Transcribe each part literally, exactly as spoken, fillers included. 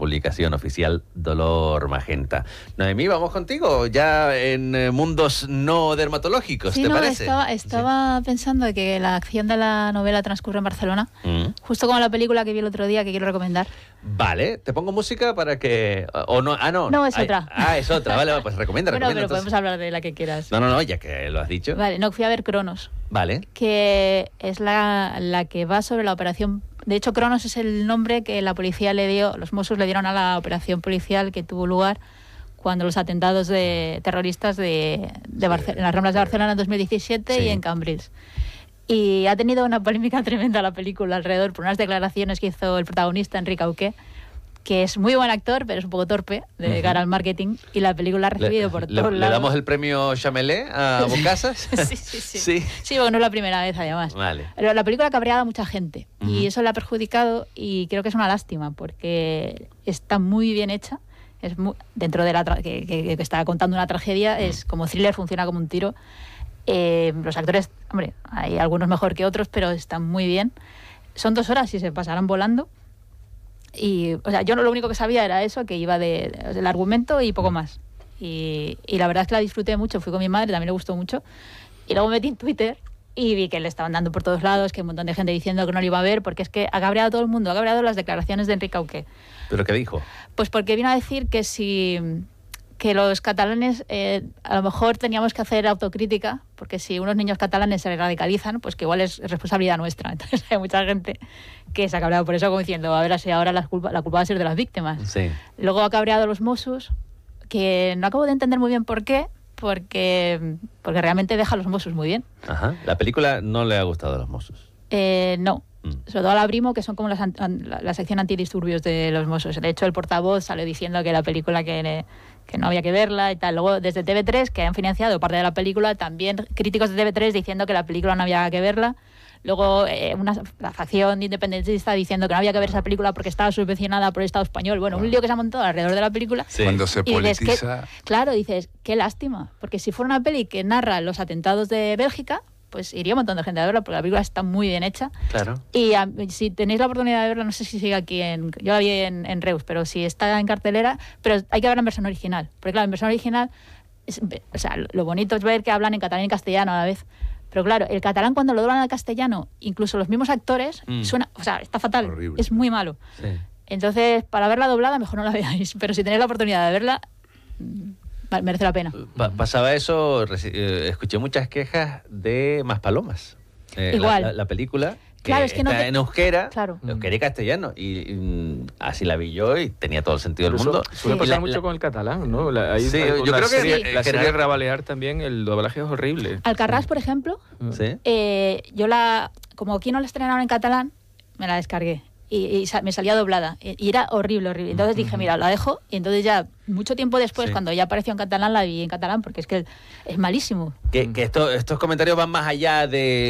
publicación oficial Dolor Magenta. Noemí, vamos contigo, ya en eh, mundos no dermatológicos, sí, ¿te no, parece? Estaba, estaba sí. pensando que la acción de la novela transcurre en Barcelona, mm. justo como la película que vi el otro día, que quiero recomendar. Vale, te pongo música para que... O no, ah, no. No, es Ay, otra. Ah, es otra, vale, pues recomienda, bueno, recomienda. pero entonces. podemos hablar de la que quieras. No, no, no, ya que lo has dicho. Vale, no, fui a ver Cronos. Vale. Que es la, la que va sobre la operación... De hecho, Cronos es el nombre que la policía le dio, los Mossos le dieron a la operación policial que tuvo lugar cuando los atentados de terroristas de, de sí, en las Ramblas de Barcelona en dos mil diecisiete sí. y en Cambrils. Y ha tenido una polémica tremenda la película alrededor por unas declaraciones que hizo el protagonista, Enric Auqué, que es muy buen actor, pero es un poco torpe de uh-huh. cara al marketing, y la película ha recibido le, por le, todos ¿Le lados. damos el premio Chamelé a Bocasas? sí, sí, sí. sí. Sí, porque no es la primera vez, además. Vale. Pero la película ha cabreado a mucha gente, uh-huh. y eso le ha perjudicado, y creo que es una lástima, porque está muy bien hecha. Es muy, dentro de la tra- que, que, que está contando una tragedia, uh-huh. es como thriller, funciona como un tiro. Eh, los actores, hombre, hay algunos mejor que otros, pero están muy bien. Son dos horas y se pasarán volando. Y, o sea, yo no, lo único que sabía era eso, que iba de, del argumento y poco más. Y, y la verdad es que la disfruté mucho, fui con mi madre, también le gustó mucho. Y luego me metí en Twitter y vi que le estaban dando por todos lados, que un montón de gente diciendo que no lo iba a ver, porque es que ha cabreado a todo el mundo, ha cabreado las declaraciones de Enric Auqué. ¿Pero qué dijo? Pues porque vino a decir que si... que los catalanes eh, a lo mejor teníamos que hacer autocrítica, porque si unos niños catalanes se radicalizan, pues que igual es responsabilidad nuestra. Entonces hay mucha gente que se ha cabreado por eso, como diciendo, a ver si ahora la culpa, la culpa va a ser de las víctimas. Sí. Luego ha cabreado a los Mossos, que no acabo de entender muy bien por qué, porque, porque realmente deja a los Mossos muy bien. Ajá. ¿La película no le ha gustado a los Mossos? Eh, no. Sobre todo a la Brimo, que son como las, la, la sección antidisturbios de los Mossos. De hecho, el portavoz salió diciendo que la película que, que no había que verla y tal. Luego, desde T V tres, que han financiado parte de la película, también críticos de T V tres diciendo que la película no había que verla. Luego, eh, una la facción independentista diciendo que no había que ver esa película porque estaba subvencionada por el Estado español. Bueno, un lío que se ha montado alrededor de la película. Sí. Cuando se y politiza... dices, ¿qué? Claro, dices, qué lástima. Porque si fuera una peli que narra los atentados de Bélgica, pues iría un montón de gente a verla, porque la película está muy bien hecha. Claro. Y a, si tenéis la oportunidad de verla, no sé si sigue aquí en... Yo la vi en, en Reus, pero si está en cartelera, pero hay que verla en versión original. Porque claro, en versión original, es, o sea, lo bonito es ver que hablan en catalán y castellano a la vez. Pero claro, el catalán cuando lo doblan al castellano, incluso los mismos actores, mm. suena... O sea, está fatal. Horrible. Es muy malo. Sí. Entonces, para verla doblada, mejor no la veáis. Pero si tenéis la oportunidad de verla... merece la pena. Pa- pasaba eso, reci- eh, escuché muchas quejas de Maspalomas. Eh, Igual. La, la, la película que, claro, es que está no te... en euskera, claro. euskera y castellano. Y, y así la vi yo y tenía todo el sentido del mundo. Suele Sí. pasar La- mucho la- con el catalán, ¿no? La, ahí, Sí, la, yo la creo que serie, sí. la serie general- Rabalear también, el doblaje es horrible. Alcarrás, por ejemplo, ¿Sí? eh, yo la... Como aquí no la estrenaron en catalán, me la descargué. Y, y sa- me salía doblada. Y, y era horrible, horrible. Entonces dije, mira, la dejo. Y entonces ya, mucho tiempo después, Sí. cuando ya apareció en catalán, la vi en catalán, porque es que es malísimo. Que, que esto, estos comentarios van más allá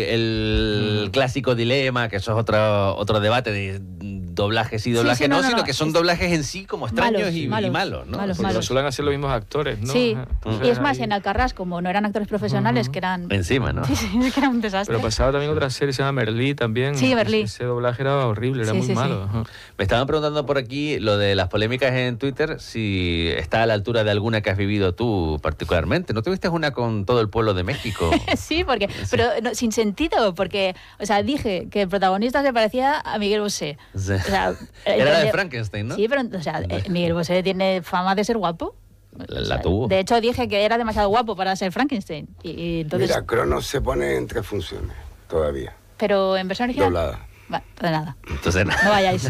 del Mm. clásico dilema, que eso es otro, otro debate de doblajes y doblajes, Sí, sí, no, no, no, sino no, que son es- doblajes en sí como extraños Malos, y, y malos, malos, ¿no? malos, Porque lo malos. suelen hacer los mismos actores, ¿no? Sí, Ajá. y Entonces, es más, ahí- en Alcarrás, como no eran actores profesionales, Ujú. que eran... Encima, ¿no? Sí, sí, que era un desastre. Pero pasaba también otra serie, se llama Merlí también. Sí, Merlí. Ese, ese doblaje era horrible, era Sí, muy sí, sí. malo. Ajá. Me estaban preguntando por aquí lo de las polémicas en Twitter, si está a la altura de alguna que has vivido tú particularmente. ¿No tuviste una con todo el pueblo de México? Sí, porque, pero no, sin sentido, porque, o sea, dije que el protagonista se parecía a Miguel Bosé. Sí. O sea, Era la de entendí- Frankenstein, ¿no? Sí, pero, o sea, eh, Miguel Bosé tiene fama de ser guapo. La, O la sea, tuvo. De hecho, dije que era demasiado guapo para ser Frankenstein. Y, y entonces, Mira, Cronos se pone en tres funciones todavía. pero en versión original. Doblada. Va, pues nada. Entonces, No vayáis.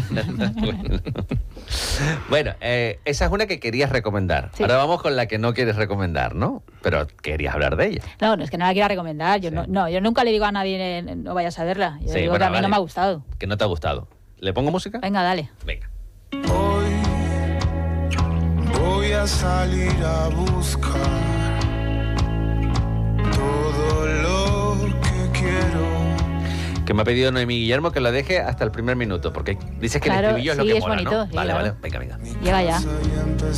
Bueno, eh, esa es una que querías recomendar. Sí. Ahora vamos con la que no quieres recomendar, ¿no? Pero querías hablar de ella. No, no es que no la quiera recomendar. Yo Sí. no, no, yo nunca le digo a nadie eh, no vayas a verla. Yo Sí, digo bueno, que a mí vale. no me ha gustado. Que no te ha gustado. ¿Le pongo música? Venga, dale. Venga. Hoy voy a salir a buscar todo lo que quiero. Que me ha pedido Noemí Guillermo que la deje hasta el primer minuto, porque dices que Claro, el estribillo es lo sí, que es mola, bonito, ¿no? sí, Vale, claro. vale. Venga, venga. Llega ya. Casa y empezar